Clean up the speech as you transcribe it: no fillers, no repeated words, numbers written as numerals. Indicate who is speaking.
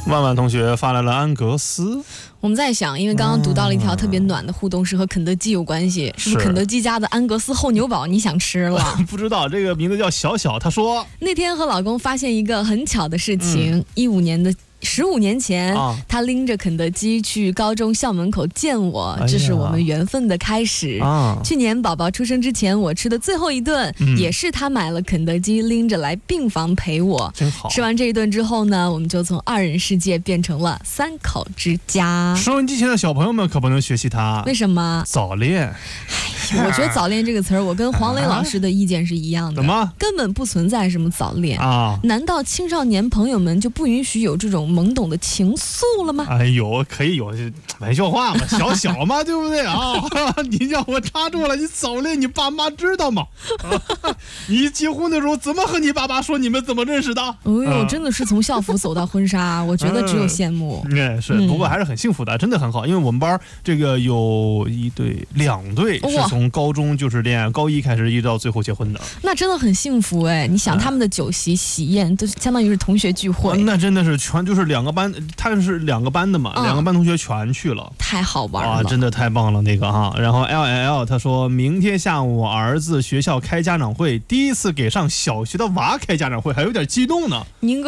Speaker 1: 万万同学发来了安格斯。
Speaker 2: 我们在想，因为刚刚读到了一条特别暖的互动，是和肯德基有关系，是不是肯德基家的安格斯厚牛堡你想吃了？
Speaker 1: 不知道，这个名字叫小小，他说
Speaker 2: 那天和老公发现一个很巧的事情，15年前，他拎着肯德基去高中校门口见我，这是我们缘分的开始。去年宝宝出生之前，我吃的最后一顿，也是他买了肯德基拎着来病房陪我。
Speaker 1: 真好。
Speaker 2: 吃完这一顿之后呢，我们就从2人世界变成了3口之家。
Speaker 1: 收音机前的小朋友们可不能学习他。
Speaker 2: 为什么？
Speaker 1: 早恋。
Speaker 2: 我觉得早恋这个词儿，我跟黄磊老师的意见是一样的。
Speaker 1: 怎么？
Speaker 2: 根本不存在什么早恋啊？难道青少年朋友们就不允许有这种懵懂的情愫了吗？
Speaker 1: 哎呦，可以有玩笑话嘛，小嘛，对不对啊？你让我插住了，你早恋，你爸妈知道吗？你结婚的时候怎么和你爸爸说你们怎么认识的？
Speaker 2: 哎呦，真的是从校服走到婚纱，我觉得只有羡慕。
Speaker 1: 是，不过还是很幸福的，真的很好。因为我们班这个有2对是从高中就是恋爱，高1开始一直到最后结婚的。那
Speaker 2: 真的很幸福哎！你想他们的酒席喜宴都相当于是同学聚会，
Speaker 1: 那真的是全就是2个班，他是2个班的嘛，2个班同学全去了，
Speaker 2: 太好玩了，
Speaker 1: 真的太棒了那个哈。然后 LL 他说明天下午我儿子学校开家长会，第一次给上小学的娃开家长会，还有点激动呢。